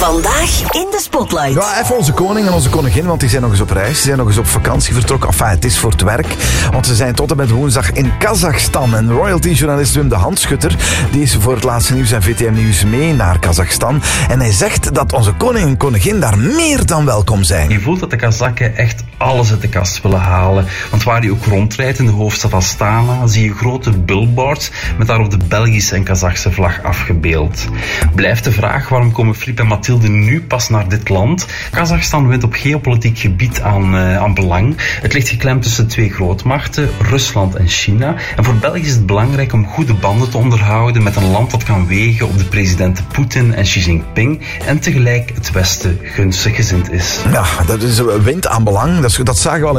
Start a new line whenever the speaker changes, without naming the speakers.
Vandaag in de Spotlight.
Ja, even onze koning en onze koningin, want die zijn nog eens op reis. Ze zijn nog eens op vakantie vertrokken. Enfin, het is voor het werk. Want ze zijn tot en met woensdag in Kazachstan. En royalty-journalist Wim de Handschutter, die is voor het laatste nieuws en VTM Nieuws mee naar Kazachstan. En hij zegt dat onze koning en koningin daar meer dan welkom zijn.
Je voelt dat de Kazakken echt alles uit de kast willen halen. Want waar hij ook rondrijdt in de hoofdstad Astana, zie je grote billboards met daarop de Belgische en Kazachse vlag afgebeeld. Blijft de vraag, waarom komen Filip en Mathilde nu pas naar dit land? Kazachstan wint op geopolitiek gebied aan belang. Het ligt geklemd tussen twee grootmachten, Rusland en China. En voor België is het belangrijk om goede banden te onderhouden met een land dat kan wegen op de presidenten Poetin en Xi Jinping en tegelijk het Westen gunstig gezind is.
Ja, dat is wint aan belang. Dat zagen we al in